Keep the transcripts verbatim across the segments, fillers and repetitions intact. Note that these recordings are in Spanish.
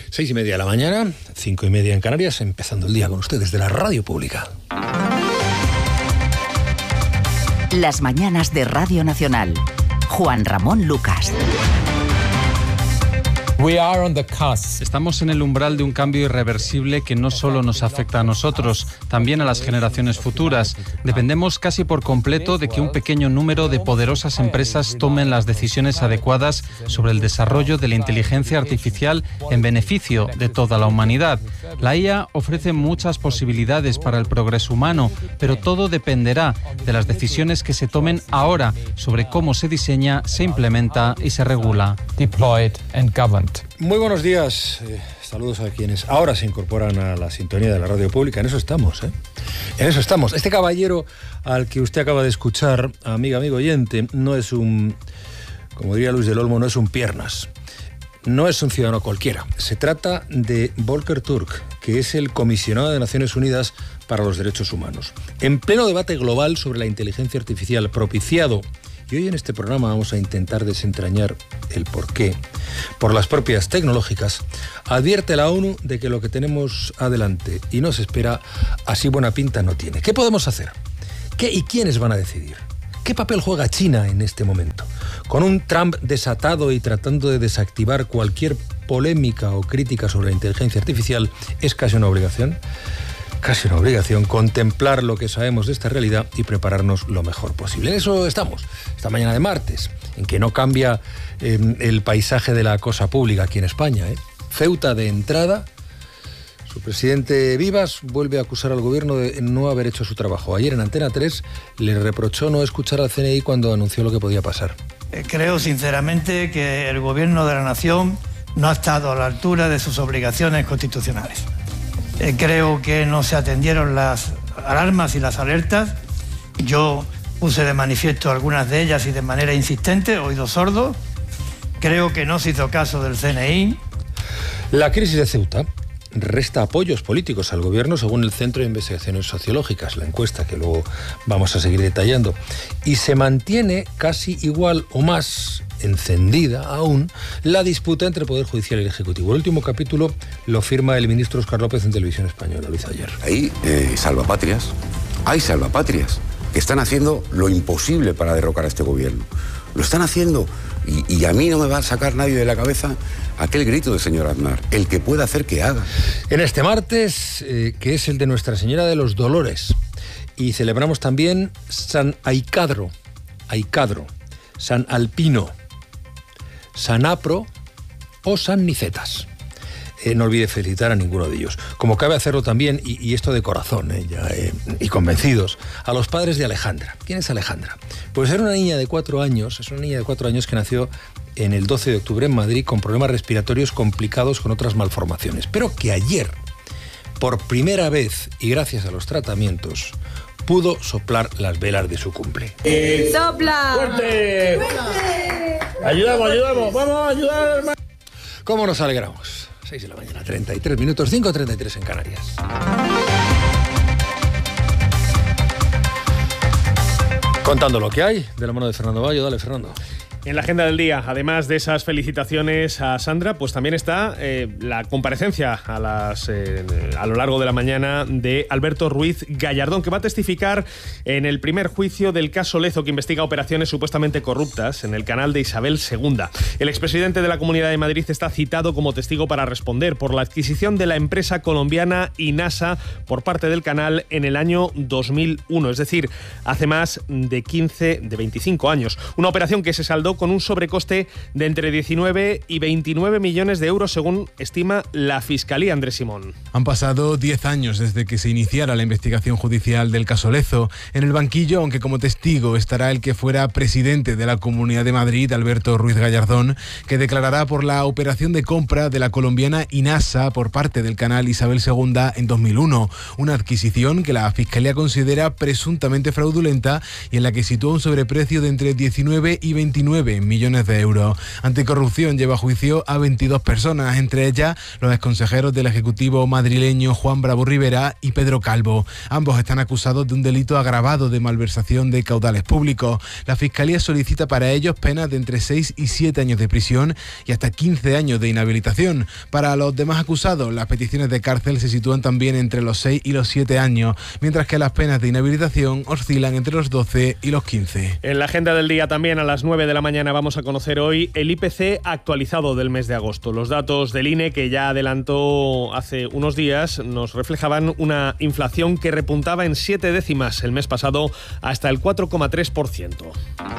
Seis y media de la mañana, cinco y media en Canarias, empezando el día con ustedes de la Radio Pública. Las mañanas de Radio Nacional. Juan Ramón Lucas. We are on the cusp. Estamos en el umbral de un cambio irreversible que no solo nos afecta a nosotros, también a las generaciones futuras. Dependemos casi por completo de que un pequeño número de poderosas empresas tomen las decisiones adecuadas sobre el desarrollo de la inteligencia artificial en beneficio de toda la humanidad. La I A ofrece muchas posibilidades para el progreso humano, pero todo dependerá de las decisiones que se tomen ahora sobre cómo se diseña, se implementa y se regula. Deployed and governed. Muy buenos días, eh, saludos a quienes ahora se incorporan a la sintonía de la Radio Pública. En eso estamos, ¿eh? En eso estamos. Este caballero al que usted acaba de escuchar, amiga, amigo oyente, no es un, como diría Luis del Olmo, no es un piernas. No es un ciudadano cualquiera. Se trata de Volker Turk, que es el comisionado de Naciones Unidas para los Derechos Humanos. En pleno debate global sobre la inteligencia artificial propiciado, y hoy en este programa vamos a intentar desentrañar el porqué, por las propias tecnológicas, advierte la ONU de que lo que tenemos adelante y nos espera así buena pinta no tiene. ¿Qué podemos hacer? ¿Qué y quiénes van a decidir? ¿Qué papel juega China en este momento? Con un Trump desatado y tratando de desactivar cualquier polémica o crítica sobre la inteligencia artificial, ¿es casi una obligación? Casi una obligación contemplar lo que sabemos de esta realidad y prepararnos lo mejor posible. En eso estamos, esta mañana de martes, en que no cambia eh, el paisaje de la cosa pública aquí en España. ¿eh? Ceuta de entrada, su presidente Vivas vuelve a acusar al gobierno de no haber hecho su trabajo. Ayer en Antena tres le reprochó no escuchar al C N I cuando anunció lo que podía pasar. Creo sinceramente que el gobierno de la nación no ha estado a la altura de sus obligaciones constitucionales. Eh, creo que no se atendieron las alarmas y las alertas. Yo puse de manifiesto algunas de ellas y de manera insistente, oídos sordos. Creo que no se hizo caso del C N I. La crisis de Ceuta resta apoyos políticos al gobierno según el Centro de Investigaciones Sociológicas, la encuesta que luego vamos a seguir detallando, y se mantiene casi igual o más encendida aún la disputa entre el Poder Judicial y el Ejecutivo. El último capítulo lo firma el ministro Óscar López en Televisión Española, lo hizo ayer. Hay eh, salvapatrias, hay salvapatrias que están haciendo lo imposible para derrocar a este gobierno. Lo están haciendo y, y a mí no me va a sacar nadie de la cabeza aquel grito del señor Aznar, el que pueda hacer que haga. En este martes, eh, que es el de Nuestra Señora de los Dolores, y celebramos también San Aicadro, Aicadro, San Alpino, San Apro o San Nicetas. Eh, no olvide felicitar a ninguno de ellos. Como cabe hacerlo también, y, y esto de corazón, eh, ya, eh, y convencidos, a los padres de Alejandra. ¿Quién es Alejandra? Pues era una niña de cuatro años, es una niña de cuatro años que nació en el doce de octubre en Madrid con problemas respiratorios complicados con otras malformaciones, pero que ayer, por primera vez y gracias a los tratamientos, pudo soplar las velas de su cumple. Eh, ¡Sopla! ¡Fuerte! ¡Fuerte! Ayudamos, ayudamos, vamos a ayudar, hermano. ¿Cómo nos alegramos? seis de la mañana, treinta y tres minutos, cinco treinta y tres en Canarias. Contando lo que hay, de la mano de Fernando Bayo. Dale, Fernando. En la agenda del día, además de esas felicitaciones a Sandra, pues también está eh, la comparecencia a, las, eh, a lo largo de la mañana de Alberto Ruiz Gallardón, que va a testificar en el primer juicio del caso Lezo, que investiga operaciones supuestamente corruptas en el canal de Isabel segunda. El expresidente de la Comunidad de Madrid está citado como testigo para responder por la adquisición de la empresa colombiana INASA por parte del canal en el año dos mil uno, es decir, hace más de quince, de veinticinco años. Una operación que se saldó con un sobrecoste de entre diecinueve y veintinueve millones de euros, según estima la Fiscalía. Andrés Simón. Han pasado diez años desde que se iniciara la investigación judicial del caso Lezo. En el banquillo, aunque como testigo, estará el que fuera presidente de la Comunidad de Madrid, Alberto Ruiz Gallardón, que declarará por la operación de compra de la colombiana INASA por parte del canal Isabel segunda en dos mil uno. Una adquisición que la Fiscalía considera presuntamente fraudulenta y en la que sitúa un sobreprecio de entre diecinueve y veintinueve nueve millones de euros. Anticorrupción lleva a juicio a veintidós personas, entre ellas los exconsejeros del Ejecutivo madrileño Juan Bravo Rivera y Pedro Calvo. Ambos están acusados de un delito agravado de malversación de caudales públicos. La Fiscalía solicita para ellos penas de entre seis y siete años de prisión y hasta quince años de inhabilitación. Para los demás acusados, las peticiones de cárcel se sitúan también entre los seis y los siete años, mientras que las penas de inhabilitación oscilan entre los doce y los quince. En la agenda del día también a las nueve de la mañana vamos a conocer hoy el I P C actualizado del mes de agosto. Los datos del I N E, que ya adelantó hace unos días, nos reflejaban una inflación que repuntaba en siete décimas el mes pasado hasta el cuatro coma tres por ciento.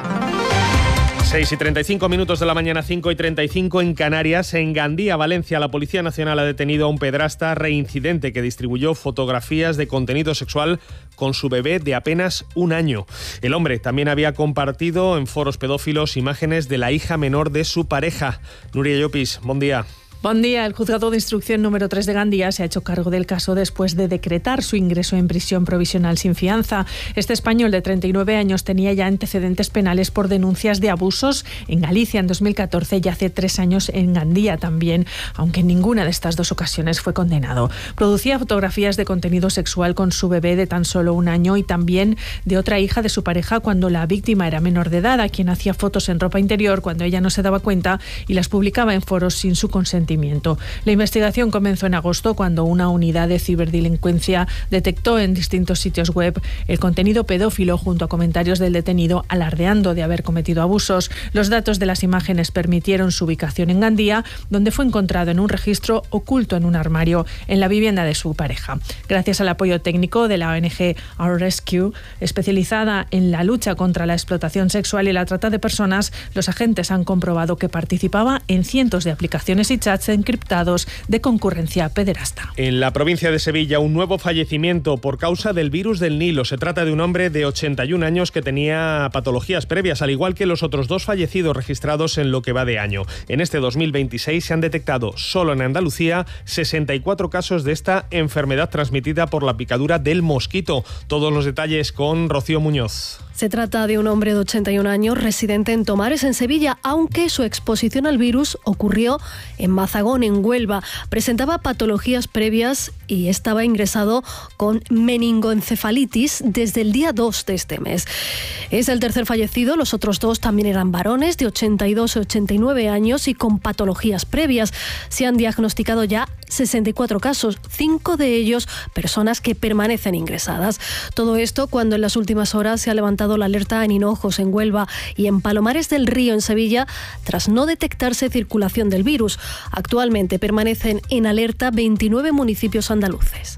seis y treinta y cinco minutos de la mañana, cinco y treinta y cinco en Canarias. En Gandía, Valencia, la Policía Nacional ha detenido a un pedrasta reincidente que distribuyó fotografías de contenido sexual con su bebé de apenas un año. El hombre también había compartido en foros pedófilos imágenes de la hija menor de su pareja. Nuria Llopis, buen día. Buen día. El juzgado de instrucción número tres de Gandía se ha hecho cargo del caso después de decretar su ingreso en prisión provisional sin fianza. Este español de treinta y nueve años tenía ya antecedentes penales por denuncias de abusos en Galicia en dos mil catorce y hace tres años en Gandía también, aunque en ninguna de estas dos ocasiones fue condenado. Producía fotografías de contenido sexual con su bebé de tan solo un año y también de otra hija de su pareja cuando la víctima era menor de edad, a quien hacía fotos en ropa interior cuando ella no se daba cuenta y las publicaba en foros sin su consentimiento. La investigación comenzó en agosto cuando una unidad de ciberdelincuencia detectó en distintos sitios web el contenido pedófilo junto a comentarios del detenido alardeando de haber cometido abusos. Los datos de las imágenes permitieron su ubicación en Gandía, donde fue encontrado en un registro oculto en un armario en la vivienda de su pareja. Gracias al apoyo técnico de la O N G Our Rescue, especializada en la lucha contra la explotación sexual y la trata de personas, los agentes han comprobado que participaba en cientos de aplicaciones y chats encriptados de concurrencia pederasta. En la provincia de Sevilla, un nuevo fallecimiento por causa del virus del Nilo. Se trata de un hombre de ochenta y un años que tenía patologías previas, al igual que los otros dos fallecidos registrados en lo que va de año. En este dos mil veintiséis se han detectado solo en Andalucía sesenta y cuatro casos de esta enfermedad transmitida por la picadura del mosquito. Todos los detalles con Rocío Muñoz. Se trata de un hombre de ochenta y un años residente en Tomares, en Sevilla, aunque su exposición al virus ocurrió en Mazagón, en Huelva. Presentaba patologías previas y estaba ingresado con meningoencefalitis desde el día dos de este mes. Es el tercer fallecido, los otros dos también eran varones de ochenta y dos y ochenta y nueve años y con patologías previas. Se han diagnosticado ya sesenta y cuatro casos, cinco de ellos personas que permanecen ingresadas. Todo esto cuando en las últimas horas se ha levantado la alerta en Hinojos, en Huelva, y en Palomares del Río, en Sevilla, tras no detectarse circulación del virus. Actualmente permanecen en alerta veintinueve municipios andaluces.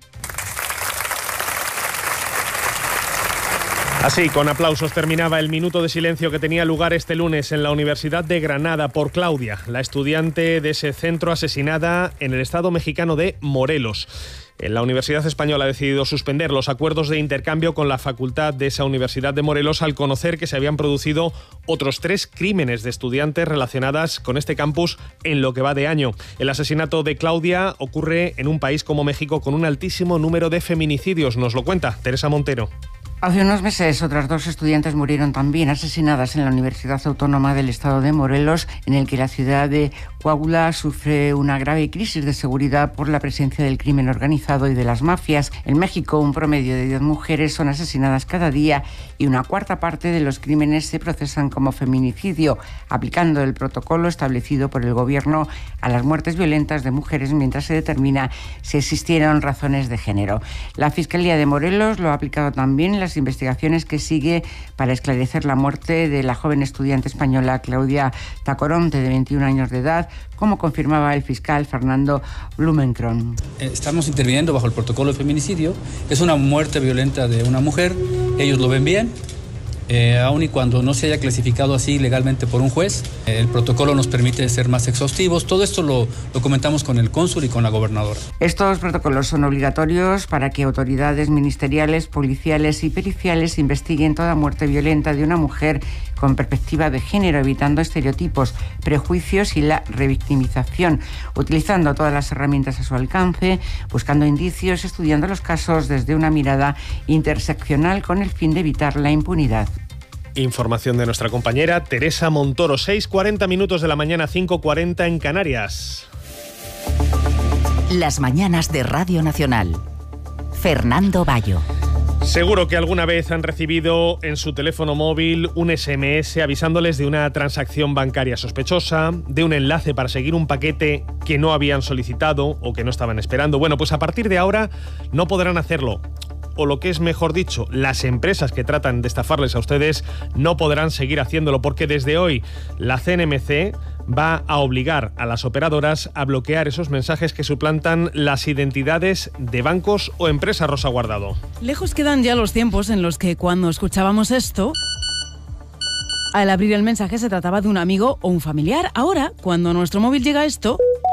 Así, con aplausos, terminaba el minuto de silencio que tenía lugar este lunes en la Universidad de Granada por Claudia, la estudiante de ese centro asesinada en el estado mexicano de Morelos. La Universidad Española ha decidido suspender los acuerdos de intercambio con la facultad de esa Universidad de Morelos al conocer que se habían producido otros tres crímenes de estudiantes relacionadas con este campus en lo que va de año. El asesinato de Claudia ocurre en un país como México con un altísimo número de feminicidios. Nos lo cuenta Teresa Montero. Hace unos meses, otras dos estudiantes murieron también asesinadas en la Universidad Autónoma del Estado de Morelos, en el que la ciudad de Coahuila sufre una grave crisis de seguridad por la presencia del crimen organizado y de las mafias. En México, un promedio de diez mujeres son asesinadas cada día y una cuarta parte de los crímenes se procesan como feminicidio, aplicando el protocolo establecido por el gobierno a las muertes violentas de mujeres mientras se determina si existieron razones de género. La Fiscalía de Morelos lo ha aplicado también en las investigaciones que sigue para esclarecer la muerte de la joven estudiante española Claudia Tacoronte, de veintiún años de edad, como confirmaba el fiscal Fernando Blumenkron. Estamos interviniendo bajo el protocolo de feminicidio. Es una muerte violenta de una mujer. Ellos lo ven bien. Eh, aun y cuando no se haya clasificado así legalmente por un juez, eh, el protocolo nos permite ser más exhaustivos. Todo esto lo, lo comentamos con el cónsul y con la gobernadora. Estos protocolos son obligatorios para que autoridades ministeriales, policiales y periciales investiguen toda muerte violenta de una mujer con perspectiva de género, evitando estereotipos, prejuicios y la revictimización, utilizando todas las herramientas a su alcance, buscando indicios, estudiando los casos desde una mirada interseccional con el fin de evitar la impunidad. Información de nuestra compañera Teresa Montoro. seis cuarenta minutos de la mañana, cinco cuarenta en Canarias. Las mañanas de Radio Nacional. Fernando Bayo. Seguro que alguna vez han recibido en su teléfono móvil un ese eme ese avisándoles de una transacción bancaria sospechosa, de un enlace para seguir un paquete que no habían solicitado o que no estaban esperando. Bueno, pues a partir de ahora no podrán hacerlo. O lo que es mejor dicho, las empresas que tratan de estafarles a ustedes no podrán seguir haciéndolo, porque desde hoy la C N M C va a obligar a las operadoras a bloquear esos mensajes que suplantan las identidades de bancos o empresas. Rosa Guardado. Lejos quedan ya los tiempos en los que cuando escuchábamos esto, al abrir el mensaje se trataba de un amigo o un familiar. Ahora, cuando a nuestro móvil llega esto,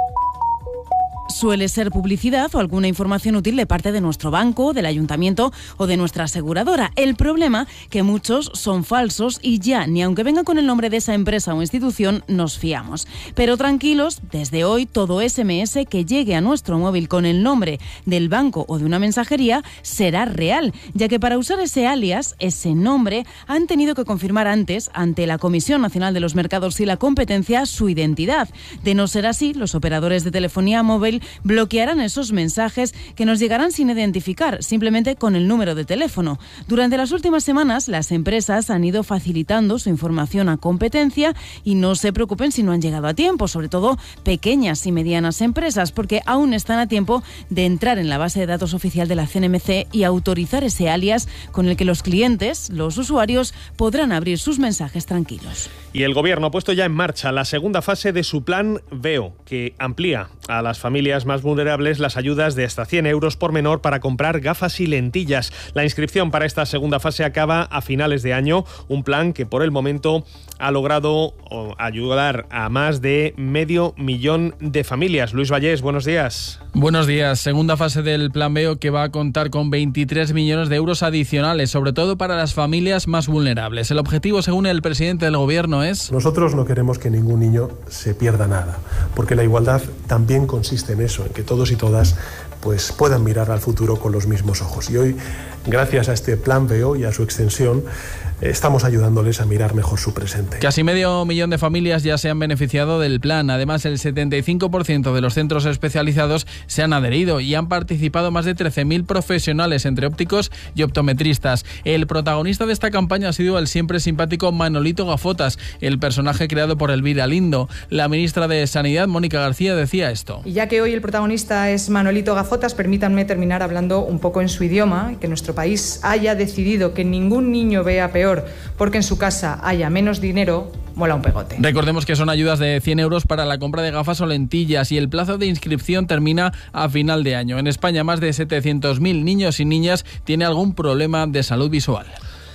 suele ser publicidad o alguna información útil de parte de nuestro banco, del ayuntamiento o de nuestra aseguradora. El problema, que muchos son falsos y ya, ni aunque venga con el nombre de esa empresa o institución, nos fiamos. Pero tranquilos, desde hoy todo ese eme ese que llegue a nuestro móvil con el nombre del banco o de una mensajería será real, ya que para usar ese alias, ese nombre, han tenido que confirmar antes, ante la Comisión Nacional de los Mercados y la Competencia, su identidad. De no ser así, los operadores de telefonía móvil bloquearán esos mensajes que nos llegarán sin identificar, simplemente con el número de teléfono. Durante las últimas semanas, las empresas han ido facilitando su información a competencia y no se preocupen si no han llegado a tiempo, sobre todo pequeñas y medianas empresas, porque aún están a tiempo de entrar en la base de datos oficial de la C N M C y autorizar ese alias con el que los clientes, los usuarios, podrán abrir sus mensajes tranquilos. Y el Gobierno ha puesto ya en marcha la segunda fase de su plan Veo, que amplía a las familias más vulnerables las ayudas de hasta cien euros por menor para comprar gafas y lentillas. La inscripción para esta segunda fase acaba a finales de año, un plan que por el momento ha logrado ayudar a más de medio millón de familias. Luis Vallés, buenos días. Buenos días. Segunda fase del plan Veo, que va a contar con veintitrés millones de euros adicionales, sobre todo para las familias más vulnerables. El objetivo, según el presidente del Gobierno, es... Nosotros no queremos que ningún niño se pierda nada, porque la igualdad también consiste en eso, en que todos y todas pues, puedan mirar al futuro con los mismos ojos. Y hoy, gracias a este plan Veo y a su extensión, estamos ayudándoles a mirar mejor su presente. Casi medio millón de familias ya se han beneficiado del plan. Además, el setenta y cinco por ciento de los centros especializados se han adherido y han participado más de trece mil profesionales, entre ópticos y optometristas. El protagonista de esta campaña ha sido el siempre simpático Manolito Gafotas, el personaje creado por Elvira Lindo. La ministra de Sanidad, Mónica García, decía esto. Y ya que hoy el protagonista es Manolito Gafotas, permítanme terminar hablando un poco en su idioma, que nuestro país haya decidido que ningún niño vea peor porque en su casa haya menos dinero, mola un pegote. Recordemos que son ayudas de cien euros para la compra de gafas o lentillas y el plazo de inscripción termina a final de año. En España, más de setecientos mil niños y niñas tienen algún problema de salud visual.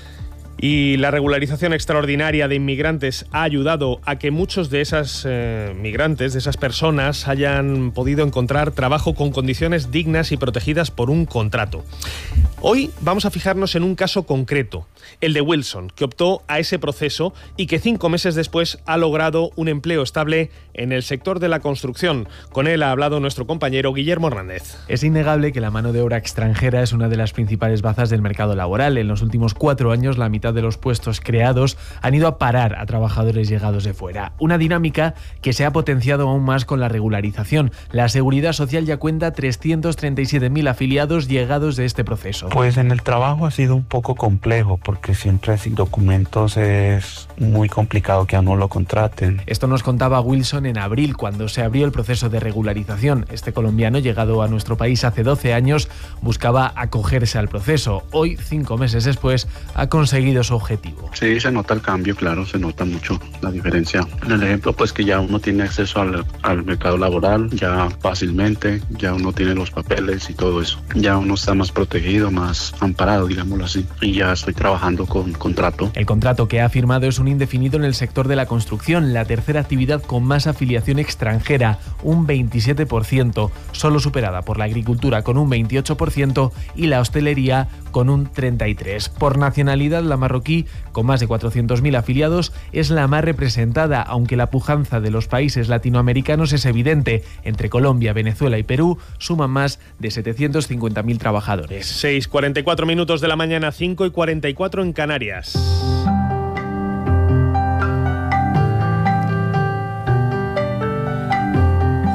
Y la regularización extraordinaria de inmigrantes ha ayudado a que muchos de esas eh, migrantes, de esas personas, hayan podido encontrar trabajo con condiciones dignas y protegidas por un contrato. Hoy vamos a fijarnos en un caso concreto, el de Wilson, que optó a ese proceso y que cinco meses después ha logrado un empleo estable en el sector de la construcción. Con él ha hablado nuestro compañero Guillermo Hernández. Es innegable que la mano de obra extranjera es una de las principales bazas del mercado laboral. En los últimos cuatro años, la mitad de los puestos creados han ido a parar a trabajadores llegados de fuera. Una dinámica que se ha potenciado aún más con la regularización. La Seguridad Social ya cuenta trescientos treinta y siete mil afiliados llegados de este proceso. Pues en el trabajo ha sido un poco complejo porque siempre sin documentos es muy complicado que a uno lo contraten. Esto nos contaba Wilson en abril, cuando se abrió el proceso de regularización. Este colombiano, llegado a nuestro país hace doce años, buscaba acogerse al proceso. Hoy, cinco meses después, ha conseguido su objetivo. Sí, se nota el cambio, claro, se nota mucho la diferencia. En el ejemplo, pues que ya uno tiene acceso al, al mercado laboral, ya fácilmente, ya uno tiene los papeles y todo eso. Ya uno está más protegido, más amparado, digámoslo así, y ya estoy trabajando con contrato. El contrato que ha firmado es un indefinido en el sector de la construcción, la tercera actividad con más afiliación extranjera, un veintisiete por ciento, solo superada por la agricultura con un veintiocho por ciento y la hostelería con un treinta y tres por ciento. Por nacionalidad, la marroquí, con más de cuatrocientos mil afiliados, es la más representada, aunque la pujanza de los países latinoamericanos es evidente. Entre Colombia, Venezuela y Perú suman más de setecientos cincuenta mil trabajadores. seis cuarenta y cuatro minutos de la mañana, cinco y cuarenta y cuatro en Canarias.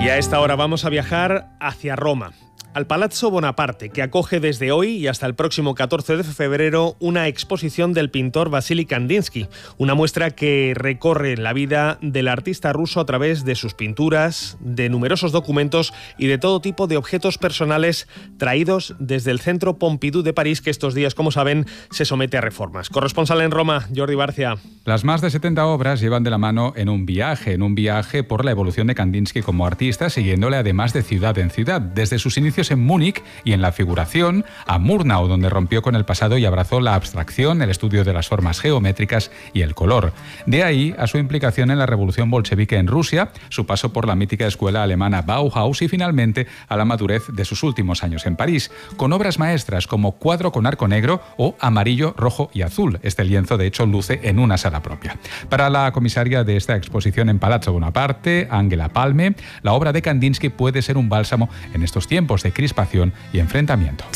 Y a esta hora vamos a viajar hacia Roma, al Palazzo Bonaparte, que acoge desde hoy y hasta el próximo catorce de febrero una exposición del pintor Vasily Kandinsky, una muestra que recorre la vida del artista ruso a través de sus pinturas, de numerosos documentos y de todo tipo de objetos personales traídos desde el Centro Pompidou de París, que estos días, como saben, se somete a reformas. Corresponsal en Roma, Jordi Barcia. Las más de setenta obras llevan de la mano en un viaje, en un viaje por la evolución de Kandinsky como artista, siguiéndole además de ciudad en ciudad, desde sus inicios en Múnich y en la figuración, a Murnau, donde rompió con el pasado y abrazó la abstracción, el estudio de las formas geométricas y el color. De ahí a su implicación en la revolución bolchevique en Rusia, su paso por la mítica escuela alemana Bauhaus y finalmente a la madurez de sus últimos años en París, con obras maestras como Cuadro con arco negro o Amarillo, rojo y azul. Este lienzo, de hecho, luce en una sala propia. Para la comisaria de esta exposición en Palazzo Bonaparte, Angela Palme, la obra de Kandinsky puede ser un bálsamo en estos tiempos de crispación y enfrentamiento.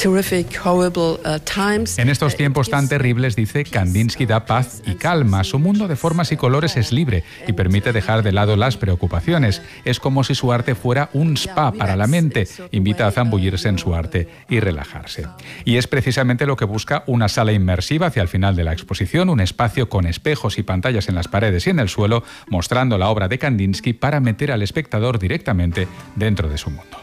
En estos tiempos tan terribles, dice, Kandinsky da paz y calma. Su mundo de formas y colores es libre y permite dejar de lado las preocupaciones. Es como si su arte fuera un spa para la mente. Invita a zambullirse en su arte y relajarse. Y es precisamente lo que busca una sala inmersiva hacia el final de la exposición, un espacio con espejos y pantallas en las paredes y en el suelo, mostrando la obra de Kandinsky para meter al espectador directamente dentro de su mundo.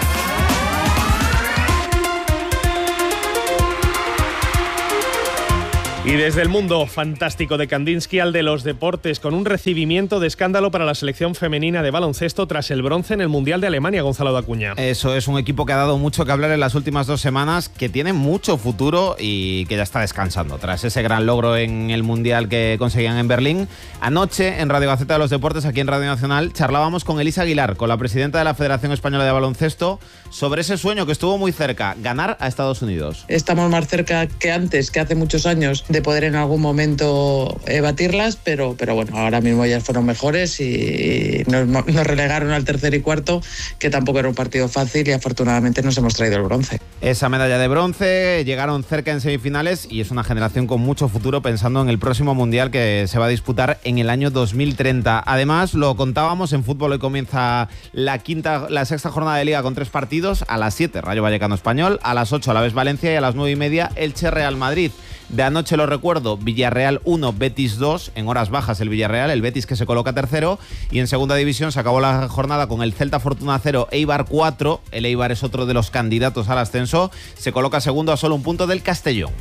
Y desde el mundo fantástico de Kandinsky al de los deportes, con un recibimiento de escándalo para la selección femenina de baloncesto tras el bronce en el Mundial de Alemania, Gonzalo Dacuña. Eso es, un equipo que ha dado mucho que hablar en las últimas dos semanas, que tiene mucho futuro y que ya está descansando tras ese gran logro en el Mundial que conseguían en Berlín. Anoche, en Radio Gaceta de los Deportes, aquí en Radio Nacional, charlábamos con Elisa Aguilar, con la presidenta de la Federación Española de Baloncesto, sobre ese sueño que estuvo muy cerca, ganar a Estados Unidos. Estamos más cerca que antes, que hace muchos años, de poder en algún momento eh, batirlas, pero, pero bueno, ahora mismo ya fueron mejores y nos, nos relegaron al tercer y cuarto, que tampoco era un partido fácil, y afortunadamente nos hemos traído el bronce. Esa medalla de bronce, llegaron cerca en semifinales y es una generación con mucho futuro pensando en el próximo Mundial que se va a disputar en el año dos mil treinta. Además, lo contábamos, en fútbol hoy comienza la quinta, la sexta jornada de Liga con tres partidos. A las siete, Rayo Vallecano Español, a las ocho, Alavés Valencia y a las nueve y media, Elche Real Madrid. De anoche lo recuerdo, Villarreal uno, Betis dos, en horas bajas el Villarreal, el Betis que se coloca tercero, y en segunda división se acabó la jornada con el Celta Fortuna cero, Eibar cuatro, el Eibar es otro de los candidatos al ascenso, se coloca segundo a solo un punto del Castellón.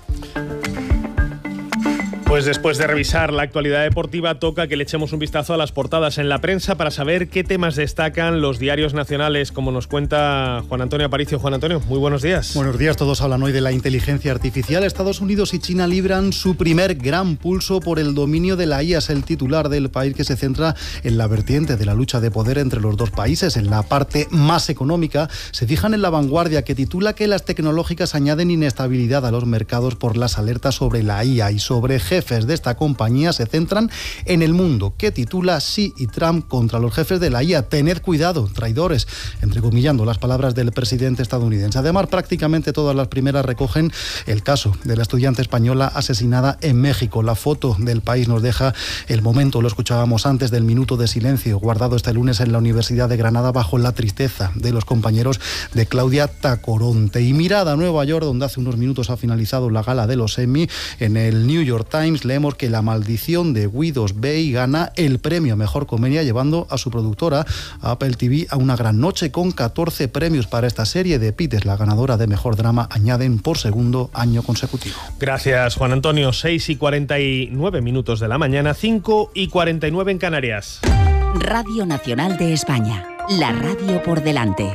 Pues después de revisar la actualidad deportiva, toca que le echemos un vistazo a las portadas en la prensa para saber qué temas destacan los diarios nacionales, como nos cuenta Juan Antonio Aparicio. Juan Antonio, muy buenos días. Buenos días, todos hablan hoy de la inteligencia artificial. Estados Unidos y China libran su primer gran pulso por el dominio de la I A. Es el titular del País, que se centra en la vertiente de la lucha de poder entre los dos países. En la parte más económica se fijan en La Vanguardia, que titula que las tecnológicas añaden inestabilidad a los mercados por las alertas sobre la I A, y sobre jefes de esta compañía se centran en El Mundo, que titula Xi y Trump contra los jefes de la I A. Tened cuidado, traidores, entrecomillando las palabras del presidente estadounidense. Además, prácticamente todas las primeras recogen el caso de la estudiante española asesinada en México. La foto del País nos deja el momento, lo escuchábamos antes, del minuto de silencio guardado este lunes en la Universidad de Granada bajo la tristeza de los compañeros de Claudia Tacoronte. Y mirada a Nueva York, donde hace unos minutos ha finalizado la gala de los Emmy. En el New York Times leemos que La maldición de Guidos Bay gana el premio a Mejor Comedia, llevando a su productora, a Apple T V, a una gran noche con catorce premios para esta serie. De Pitt es la ganadora de Mejor Drama, añaden por segundo año consecutivo. Gracias, Juan Antonio. seis y cuarenta y nueve minutos de la mañana, cinco y cuarenta y nueve en Canarias. Radio Nacional de España, la radio por delante.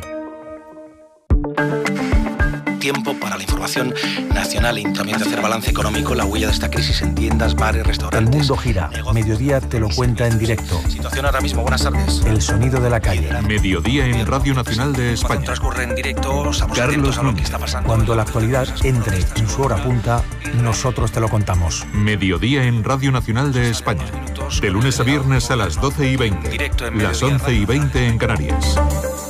Tiempo para la información nacional y también de hacer balance económico, la huella de esta crisis en tiendas, bares, restaurantes. El mundo gira. Mediodía te lo cuenta en directo. Situación ahora mismo, buenas tardes. El sonido de la calle. Mediodía en Radio Nacional de España. Cuando transcurre en directo, estamos atentos a lo que está pasando. Cuando la actualidad entre en su hora punta, nosotros te lo contamos. Mediodía en Radio Nacional de España. De lunes a viernes a las doce y veinte. Las once y veinte en Canarias.